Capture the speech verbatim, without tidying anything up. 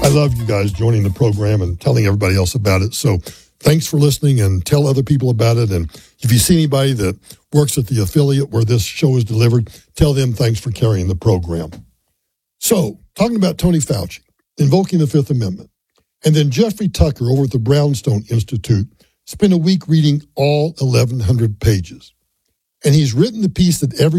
I love you guys joining the program and telling everybody else about it. So thanks for listening, and tell other people about it. And if you see anybody that works at the affiliate where this show is delivered, tell them thanks for carrying the program. So, talking about Tony Fauci, invoking the Fifth Amendment, and then Jeffrey Tucker over at the Brownstone Institute spent a week reading all eleven hundred pages. And he's written the piece that every